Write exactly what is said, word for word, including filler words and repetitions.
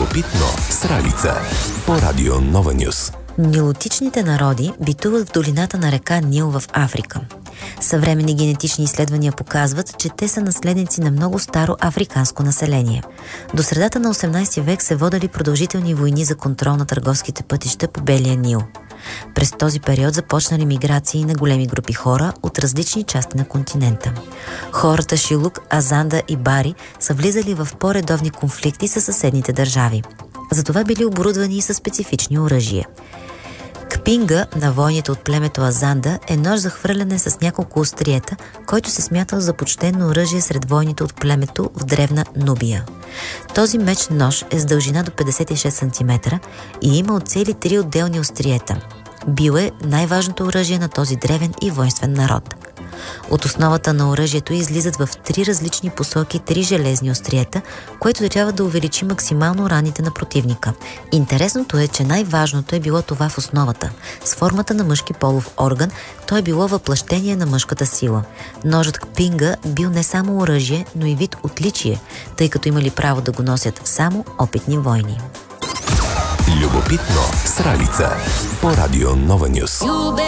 Любопитно с Ралица по Радио Нова Нюс. Нилотичните народи битуват в долината на река Нил в Африка. Съвременни генетични изследвания показват, че те са наследници на много старо африканско население. До средата на осемнадесети век се водели продължителни войни за контрол на търговските пътища по Белия Нил. През този период започнали миграции на големи групи хора от различни части на континента. Хората Шилук, Азанда и Бари са влизали в по-редовни конфликти със съседните държави. Затова били оборудвани и със специфични оръжия. Кпинга на войните от племето Азанда е нож за хвърляне с няколко остриета, който се смятал за почтено оръжие сред войните от племето в древна Нубия. Този меч-нож е с дължина до петдесет и шест сантиметра и има от цели три отделни остриета. Бил е най-важното оръжие на този древен и воинствен народ. От основата на оръжието излизат в три различни посоки три железни остриета, което трябва да увеличи максимално раните на противника. Интересното е, че най-важното е било това в основата. С формата на мъжки полов орган, то е било въплъщение на мъжката сила. Ножът Кпинга бил не само оръжие, но и вид отличие, тъй като имали право да го носят само опитни войни. Любопитно с Ралица по Радио Нова Нюс.